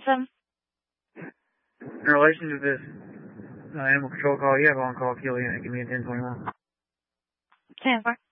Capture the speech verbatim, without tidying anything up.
Seven. In relation to this uh, animal control call, you have on-call kill unit. Give me a ten twenty-one. ten four.